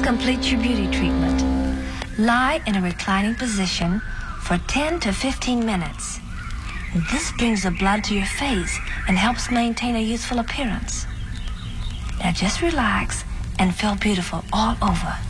complete your beauty treatment. Lie in a reclining position for 10 to 15 minutes. This brings the blood to your face and helps maintain a youthful appearance. Now just relax and feel beautiful all over.